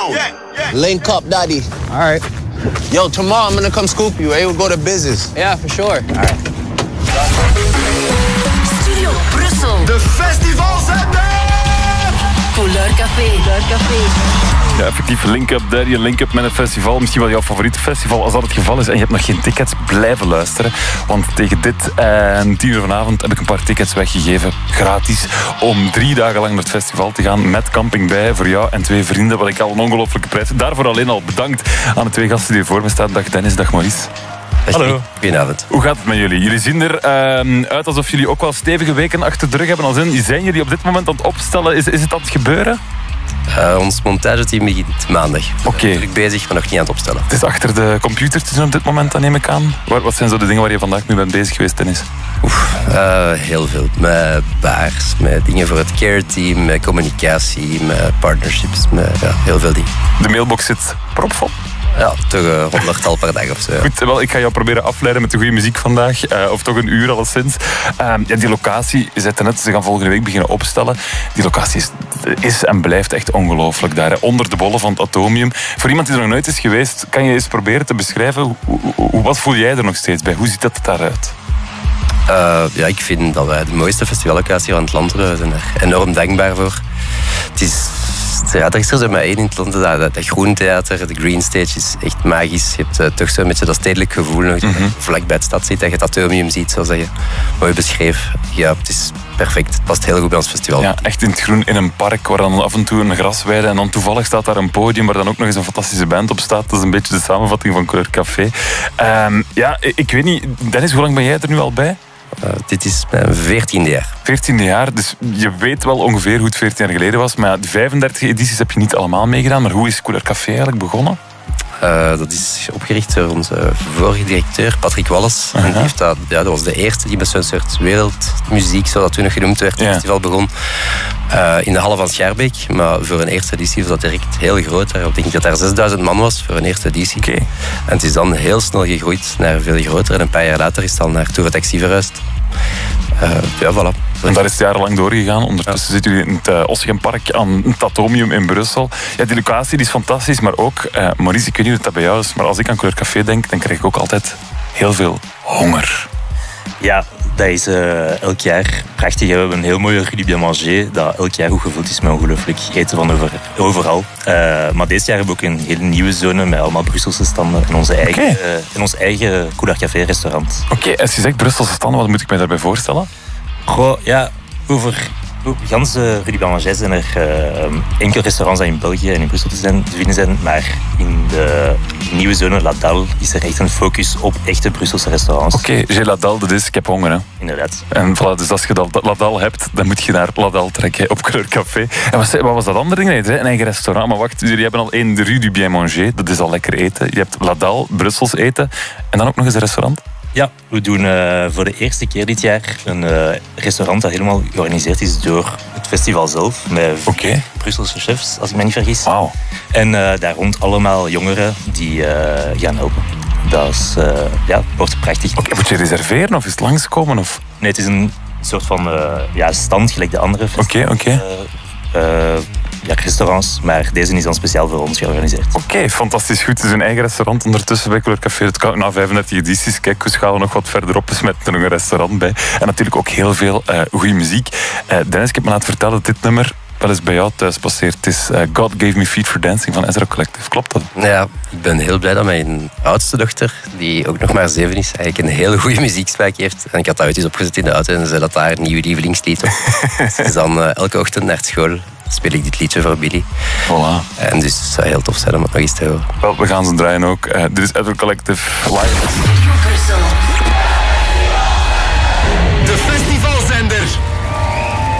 Link up, daddy. All right. Yo, tomorrow I'm gonna come scoop you, eh? We'll go to business. Yeah, for sure. All right. Studio Brussel. De festivals zijn er! Couleur Café. Ja, effectief, Link Up Daddy, een link-up met een festival. Misschien wel jouw favoriete festival. Als dat het geval is en je hebt nog geen tickets, blijven luisteren. Want tegen dit 10 uur vanavond heb ik een paar tickets weggegeven. Gratis. Om 3 dagen lang naar het festival te gaan. Met camping bij voor jou en 2 vrienden. Wat ik al een ongelofelijke prijs vind. Daarvoor alleen al bedankt aan de 2 gasten die er voor me staan. Dag Dennis, dag Maurice. Hallo. Goedenavond. Hoe gaat het met jullie? Jullie zien er uit alsof jullie ook wel stevige weken achter de rug hebben. Als in, zijn jullie op dit moment aan het opstellen? Is het aan het gebeuren? Ons montageteam begint maandag. Oké. Druk bezig, maar nog niet aan het opstellen. Het is achter de computer te doen op dit moment, dan neem ik aan. Wat zijn zo de dingen waar je vandaag mee bent bezig geweest, Dennis? Heel veel. Met baars, met dingen voor het care-team, met communicatie, met partnerships, met heel veel dingen. De mailbox zit propvol. Ja, toch 100-tal per dag of zo. Ja. Goed, wel, ik ga jou proberen afleiden met de goede muziek vandaag. Of toch een uur alleszins. Die locatie, je zei het net, ze gaan volgende week beginnen opstellen. Die locatie is en blijft echt ongelooflijk daar. Hè. Onder de bollen van het Atomium. Voor iemand die er nog nooit is geweest, kan je eens proberen te beschrijven, wat voel jij er nog steeds bij? Hoe ziet dat daaruit? Ik vind dat wij de mooiste festivallocatie van het land hebben. We zijn er enorm dankbaar voor. Het is... Ja, er is er zo maar één in het land, dat Groentheater, de Green Stage is echt magisch. Je hebt toch zo'n beetje dat stedelijk gevoel nog, dat je vlak bij het stad zit, dat je het Atomium ziet, zoals je mooi beschreef. Ja, het is perfect. Het past heel goed bij ons festival. Ja, echt in het groen, in een park waar dan af en toe een grasweide en dan toevallig staat daar een podium waar dan ook nog eens een fantastische band op staat. Dat is een beetje de samenvatting van Couleur Café. Ik weet niet, Dennis, hoe lang ben jij er nu al bij? Dit is mijn 14e jaar. 14e jaar, dus je weet wel ongeveer hoe het 14 jaar geleden was. Maar de 35 edities heb je niet allemaal meegedaan. Maar hoe is Couleur Café eigenlijk begonnen? Dat is opgericht door onze vorige directeur, Patrick Wallis. En die heeft dat was de eerste die met zo'n soort wereldmuziek, zoals dat toen nog genoemd werd, het festival begon. In de Halle van Schaerbeek. Maar voor een eerste editie was dat direct heel groot. Ik denk dat daar 6000 man was voor een eerste editie. Okay. En het is dan heel snel gegroeid naar veel groter. En een paar jaar later is het dan naar Tour Taxi verhuisd. Voilà. En daar is het jarenlang doorgegaan. Ondertussen zitten jullie in het Ossigenpark aan het Atomium in Brussel. Ja, die locatie die is fantastisch, maar ook, Maurice, ik weet niet hoe dat bij jou is, maar als ik aan Couleur Café denk, dan krijg ik ook altijd heel veel honger. Ja, dat is elk jaar prachtig. We hebben een heel mooie Rue du Bien Manger, dat elk jaar goed gevuld is met ongelooflijk eten van overal. Maar deze jaar hebben we ook een hele nieuwe zone met allemaal Brusselse standen en ons eigen Couleur Café restaurant. Oké, als je zegt Brusselse standen, wat moet ik mij daarbij voorstellen? Goh, ja, over ganse Rue du Bien Manger zijn er enkele restaurants die in België en in Brussel te vinden zijn, maar in de nieuwe zone La Dalle is er echt een focus op echte Brusselse restaurants. Oké, j'ai La Dalle, dat is, ik heb honger. Hè. Inderdaad. En voilà, dus als je La Dalle hebt, dan moet je naar La Dalle trekken op Couleur Café. En wat was dat andere ding? Nee, een eigen restaurant, maar wacht, jullie hebben al één, de Rue du Bien Manger, dat is al lekker eten. Je hebt La Dalle, Brussels eten en dan ook nog eens een restaurant? Ja, we doen voor de eerste keer dit jaar een restaurant dat helemaal georganiseerd is door het festival zelf. Met 4 Brusselse chefs, als ik me niet vergis. Wauw. En daar rond allemaal jongeren die gaan helpen. Dat is, wordt prachtig. Oké, moet je reserveren of is het langskomen? Of? Nee, het is een soort van stand, gelijk de andere festivals. Restaurants, maar deze is dan speciaal voor ons georganiseerd. Oké, fantastisch goed. Het is een eigen restaurant ondertussen bij Couleur Café. Het kan na 35 edities. Kijk, we schalen nog wat verderop eens met er nog een restaurant bij. En natuurlijk ook heel veel goede muziek. Dennis, ik heb me laten vertellen dat dit nummer wel eens bij jou thuis passeert. Het is God Gave Me Feet for Dancing van Ezra Collective. Klopt dat? Ja, ik ben heel blij dat mijn oudste dochter, die ook nog maar 7 is, eigenlijk een hele goede muzieksmaak heeft. En ik had dat ooit eens opgezet in de auto en zei dat daar een nieuw lievelingslied was. Dus dan elke ochtend naar school speel ik dit liedje voor Billy. Voilà. En dus het zou heel tof zijn om het nog eens te horen. Wel, we gaan ze draaien ook. Dit is Ezra Collective live. De festival